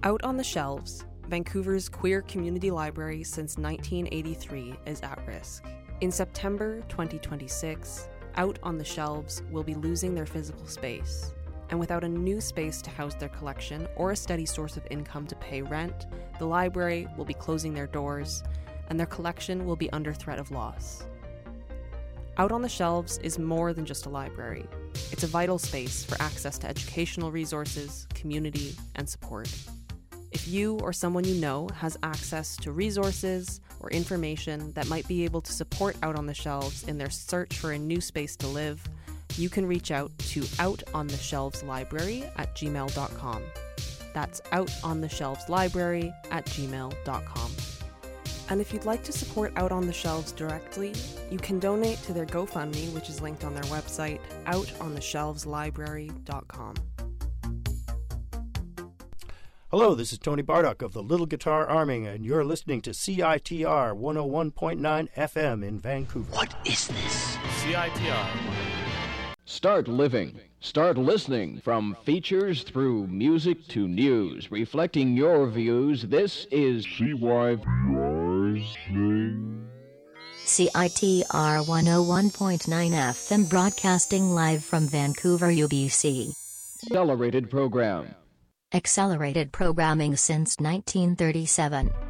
Out on the Shelves, Vancouver's queer community library since 1983 is at risk. In September 2026, Out on the Shelves will be losing their physical space. And without a new space to house their collection or a steady source of income to pay rent, the library will be closing their doors and their collection will be under threat of loss. Out on the Shelves is more than just a library. It's a vital space for access to educational resources, community, and support. If you or someone you know has access to resources or information that might be able to support Out on the Shelves in their search for a new space to live, you can reach out to outontheshelveslibrary@gmail.com. That's outontheshelveslibrary@gmail.com. And if you'd like to support Out on the Shelves directly, you can donate to their GoFundMe, which is linked on their website, outontheshelveslibrary.com. Hello, this is Tony Bardock of the Little Guitar Army, and you're listening to CITR 101.9 FM in Vancouver. What is this? CITR. Start living. Start listening. From features through music to news, reflecting your views. This is CITR 101.9 FM, broadcasting live from Vancouver, UBC. Accelerated program. Accelerated programming since 1937.